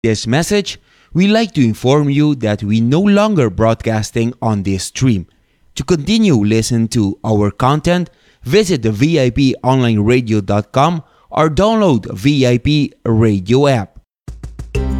This message, we like to inform you that we no longer broadcasting on this stream. To continue listen to our content, visit the VIPonlineradio.com or download VIP Radio app.